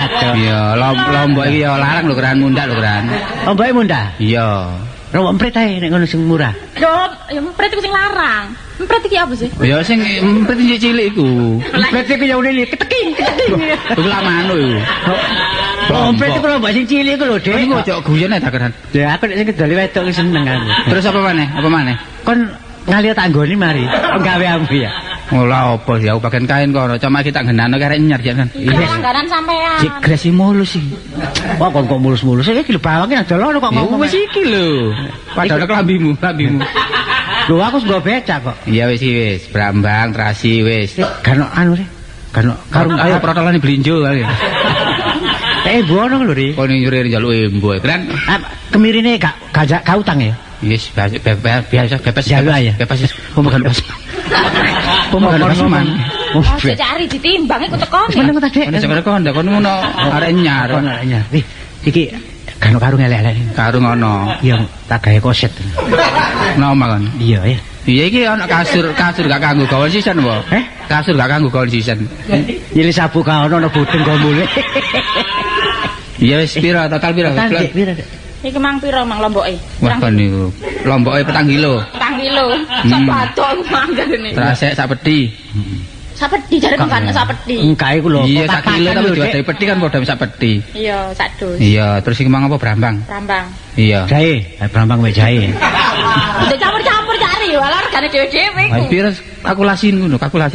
Iya, lombok iki ya larang lho keran mundak lho keran. Lomboke mundak? Iya. Rombok emprit ae nek ngono sing murah. Yo, ya emprit iku sing larang. Emprit iki apa sih? Ya sing emprit cilik iku. Emprit iku ya ngene keteking. Iku lak manu iku. Emprit iku rombok sing cilik iku lho, Dik. Iku ojo guyon ae keran. Ya aku nek sing kedali wedok ki seneng aku. Terus apa maneh? Apa maneh? Kon ngali tanggone mari. Penggaweanmu ya. Ola opo sih aku bagian kain kono, cuma kita ngenano karek nyar kan. Iya. Langganan sampean. Cik gresi mulus sih. Wah kok mulus-mulus iki lho bawange ndolono kok ngomong. Wis iki lho. Padahal kelambimu. Lho aku nggo becak kok. Iya wis brambang terasi wis. Kan anu sih. Kan Karung ayo protolane blinjo kali. Bono lho Ri. Kon nyuri njaluk embo kan. Kemirine gak utang ya. Yes, biasa bebas ya. Bebas pembagian pas. Pembagian pas man. Cari ditimbang iku tekone. Meneng ta, Dik. Ono sing kon ndak kon ngono arek nyar. Wih, iki karung elek-elek. Karung ono. Iya, tak gawe koset. Nama kan. Iya ya. Iya iki ono kasur gak kanggo gawe season apa? Kasur gak kanggo gawe season. Nyili sabu ka ono bodeng go mule. Iya wis pira total pira? Pira. Iki mang pira mang lomboke? Wah kan niku. Lomboke 4 kilo. 4 kilo. Sak batok manggane. Trasek sak peti. Sak peti jare kan sak peti. Engkae iku lho. Iya sak kilo tapi diwadahi peti kan padha sak peti. Iya, sak dus. Iya, terus iki mang apa brambang? Brambang. Iya. Jahe, brambang wae jahe. Udah campur-campur cari yo, ala regane dhewe-dhewe iku. Pira kalkulasin ngono.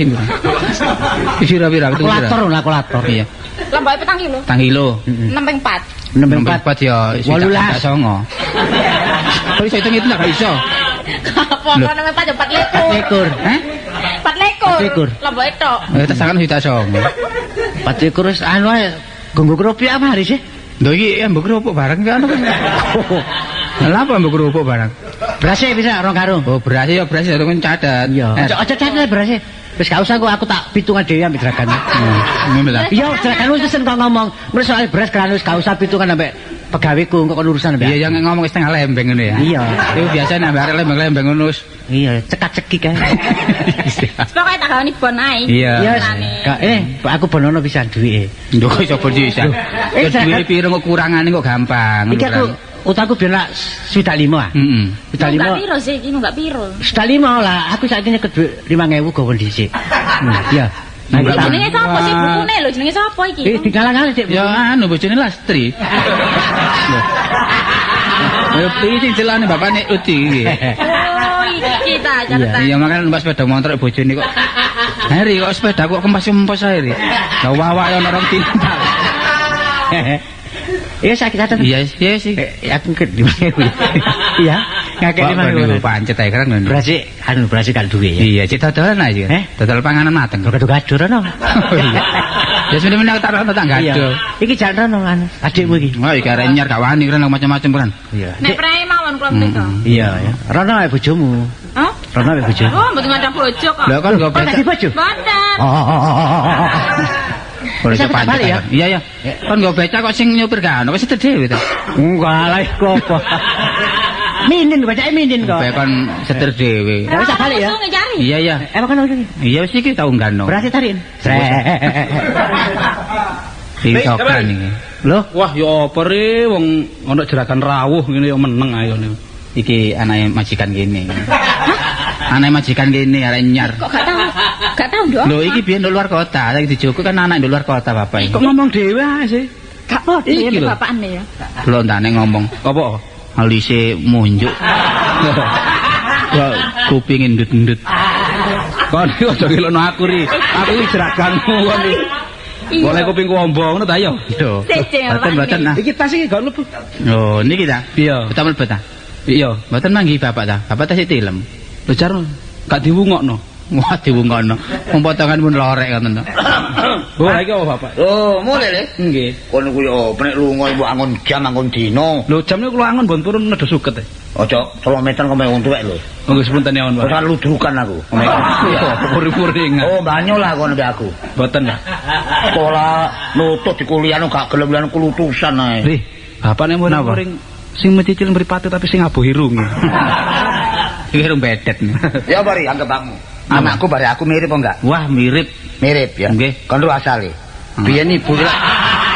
Pira-pira itu. Kalkulator. Iya. Lomboke 4 kilo. 4 kilo. 6/4. 6/4 ya 18 songo. Kok iso hitung itu gak iso. Apa 6/4 ya 4 lekor. 4 lekor. Lomboke tok. Tesakan sudah songo. 4 lekor wis anu ae gonggo kerupuk apa hari sih? Lho iki mbok kerupuk barang kan. Lha apa mbok kerupuk barang? Beras bisa 2 karung. Oh, beras ya kan cadat. Iya. Aja cadat beras. Wis gak usah aku tak pitungan dhewe ambek Dragan. Iya, Dragan wis pesen kok ngomong. Wis soal beras kan wis gak usah pitungan ambek pegaweku kok urusan ambek. Iya, yang ngomong setengah lembeng ngono ya. Iya. Itu biasane ambek arek lembeng-lembeng ngono. Iya, cekak-cekik kae. Pokoke tak gawani bon ae. Iya. Aku bonono pisan duwike. Nduk iso bon pisan. Duwe piro kok kurangane kok gampang. Iki aku utangku biyen lak 1,5 ah. Heeh. 1,5. Enggak piro sih iki enggak piro. 1,5 lah, aku saiki nyeket dhuwit 5.000 gawe dhisik. Iya. Jenenge sapa sih bukune lho, jenenge sapa iki? Digalang-galang Dik. Ya anu bojone Lastri. Ya iki jelane bapakne Uti iki. Oh, iki ta carita. Iya, makane numpak sepeda motor bojone kok. Hari kok sepeda kok kempes-kempes ae. Lah wawak ono rong tindak. Iya sakit hati. Iya sih. Aku ke di mana? Iya. Ngakeh di mana? Pancet ae kan ngono. Berasi kan duwe ya. Iya, cek dodolan aja. Dodol panganan mateng. Gado-gado rono. Ya sebenarnya tak rono tak gado. Iki jan rono kan adikmu iki. Oh, iki arek nyar gak wani kan macam-macam kan. Iya. Nek prae mawon kula menika. Iya ya. Rono ae bojomu. Hah? Rono ae bojomu. Oh, mboten ada bojo kok. Lah kan go becak. Bojo. Mboten. Boleh coba ya. Iya ya. Kan go becak kok sing nyupir gak ono wis dhewe ta. Enggak lah iku apa. Minin becake minin kok. Becak kan setir dhewe. Wis balik ya. Iya ya. Emang kan udah. Iya wis iki tau gano. Berarti tariin. Ditokan iki. Loh, wah ya apa re wong ana jeragan rawuh ngene ya meneng ayo ne. Iki anake majikan kene. Anake majikan kene arek nyar. Kok gak tahu? Gak tahu ndok. Lho iki biyen luar kota, lagi dijogo kan anak luar kota bapak. Kok ngomong dhewe ae sih. Gak podo ya bapakane ya. Lontane ngomong, Apa? alise munjuk. Ya kuping endut-endut. Kon aja ngelono aku ri. Aku iki jeraganmu kon iki. Boleh kupingku ombo ngono ta yo. Lho. Mboten nah. Iki tas iki gak mlebu. Oh, niki ta? Iya. Kita mlebet ta? Iya. Mboten manggi bapak ta? Bapak tas tilem. Lho jar gak diwungokno. Wah, diwungokno. Wong potongan pun lorek ngoten to. Oh, iki apa Bapak? Oh, mulai le. Nggih. Kono kuwi oh, nek lunga ibu angon jam angon dino. Lho jamne kula angon bon turun nedo suket e. Aja 3 meter kome wong tuwek lho. Oh, nggih sepunten ya, Pak. Ora ludrukan aku. Puri-puringan. Oh, banyu lah kono mbek aku. Mboten lah. Sekolah lutut di kuliah gak gelem-gelem kulutusan ae. Ri, bapakne muring sing mencicil mripate tapi sing abuh irung. Iki rung bedet. Ya bari anggap kamu. Anakku bari aku mirip apa enggak? Wah, mirip. Mirip ya. Nggih. Kon lu asale. Biyen ibu